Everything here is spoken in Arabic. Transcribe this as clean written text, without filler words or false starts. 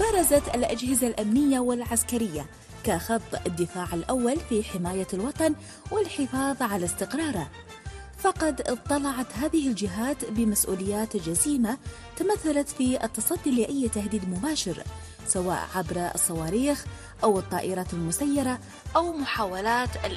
برزت الأجهزة الأمنية والعسكرية كخط الدفاع الأول في حماية الوطن والحفاظ على استقراره، فقد اطلعت هذه الجهات بمسؤوليات جسيمة تمثلت في التصدي لأي تهديد مباشر، سواء عبر الصواريخ أو الطائرات المسيرة أو محاولات